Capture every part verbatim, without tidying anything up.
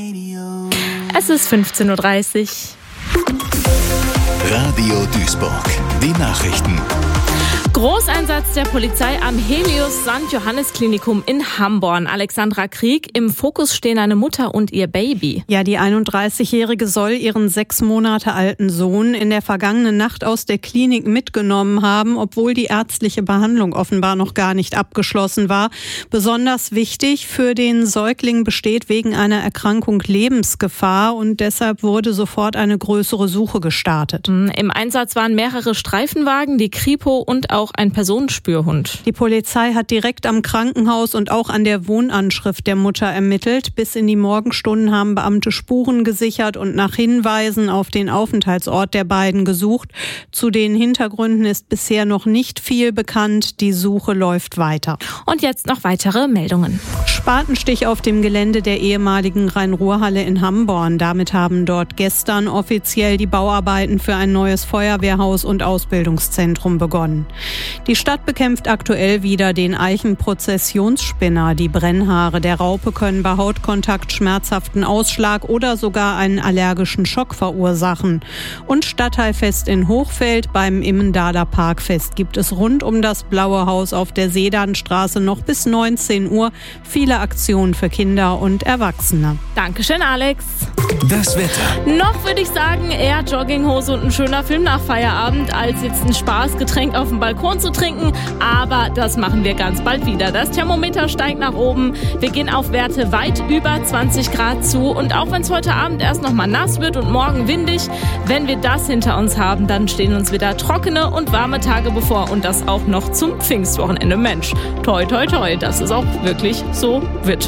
Es ist fünfzehn Uhr dreißig. Radio Duisburg, die Nachrichten. Großeinsatz der Polizei am Helios-Sankt Johannes-Klinikum in Hamborn. Alexandra Krieg, im Fokus stehen eine Mutter und ihr Baby. Ja, die einunddreißigjährige soll ihren sechs Monate alten Sohn in der vergangenen Nacht aus der Klinik mitgenommen haben, obwohl die ärztliche Behandlung offenbar noch gar nicht abgeschlossen war. Besonders wichtig, für den Säugling besteht wegen einer Erkrankung Lebensgefahr und deshalb wurde sofort eine größere Suche gestartet. Im Einsatz waren mehrere Streifenwagen, die Kripo und auch ein Personenspürhund. Die Polizei hat direkt am Krankenhaus und auch an der Wohnanschrift der Mutter ermittelt. Bis in die Morgenstunden haben Beamte Spuren gesichert und nach Hinweisen auf den Aufenthaltsort der beiden gesucht. Zu den Hintergründen ist bisher noch nicht viel bekannt. Die Suche läuft weiter. Und jetzt noch weitere Meldungen. Spatenstich auf dem Gelände der ehemaligen Rhein-Ruhr-Halle in Hamborn. Damit haben dort gestern offiziell die Bauarbeiten für ein neues Feuerwehrhaus und Ausbildungszentrum begonnen. Die Stadt bekämpft aktuell wieder den Eichenprozessionsspinner. Die Brennhaare der Raupe können bei Hautkontakt schmerzhaften Ausschlag oder sogar einen allergischen Schock verursachen. Und Stadtteilfest in Hochfeld beim Immendaler Parkfest gibt es rund um das Blaue Haus auf der Sedanstraße noch bis neunzehn Uhr viele Aktionen für Kinder und Erwachsene. Dankeschön, Alex. Das Wetter. Noch würde ich sagen, eher Jogginghose und ein schöner Film nach Feierabend, als jetzt ein Spaßgetränk auf dem Balkon zu trinken. Aber das machen wir ganz bald wieder. Das Thermometer steigt nach oben. Wir gehen auf Werte weit über zwanzig Grad zu. Und auch wenn es heute Abend erst noch mal nass wird und morgen windig, wenn wir das hinter uns haben, dann stehen uns wieder trockene und warme Tage bevor. Und das auch noch zum Pfingstwochenende. Mensch, toi, toi, toi, dass es auch wirklich so wird.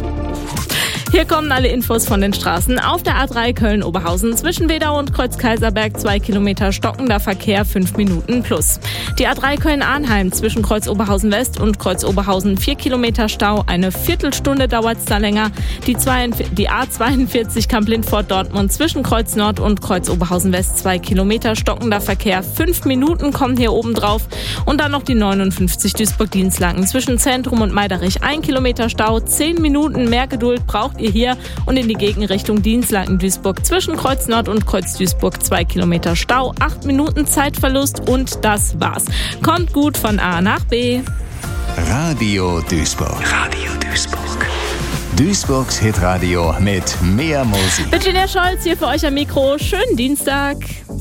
Hier kommen alle Infos von den Straßen. Auf der A drei Köln-Oberhausen zwischen Wedau und Kreuz-Kaiserberg zwei Kilometer stockender Verkehr, fünf Minuten plus. Die A drei Köln-Arnheim zwischen Kreuz-Oberhausen West und Kreuz-Oberhausen vier Kilometer Stau. Eine Viertelstunde dauert es da länger. Die, die A zweiundvierzig Kamp-Lindfort-Dortmund zwischen Kreuz Nord und Kreuz-Oberhausen West zwei Kilometer stockender Verkehr, fünf Minuten kommen hier oben drauf. Und dann noch die neunundfünfzig Duisburg-Dienstlaken zwischen Zentrum und Meiderich ein Kilometer Stau. zehn Minuten mehr Geduld braucht ihr hier und in die Gegenrichtung Dienstlaken-Duisburg zwischen Kreuz Nord und Kreuz Duisburg zwei Kilometer Stau, acht Minuten Zeitverlust und das war's. Kommt gut von A nach B. Radio Duisburg. Radio Duisburg. Duisburgs Hitradio mit mehr Musik. Virginia Scholz hier für euch am Mikro. Schönen Dienstag.